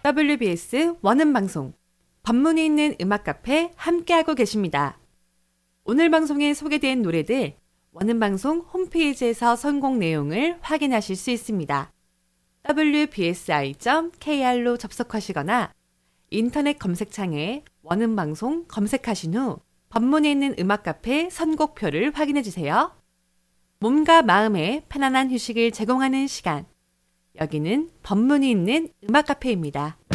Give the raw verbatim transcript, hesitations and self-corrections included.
더블유비에스 원음방송, 법문이 있는 음악 카페 함께하고 계십니다. 오늘 방송에 소개된 노래들 원음방송 홈페이지에서 선곡 내용을 확인하실 수 있습니다. 더블유비에스아이 점 케이알로 접속하시거나 인터넷 검색창에 원음방송 검색하신 후 법문에 있는 음악 카페 선곡표를 확인해 주세요. 몸과 마음에 편안한 휴식을 제공하는 시간. 여기는 법문이 있는 음악 카페입니다.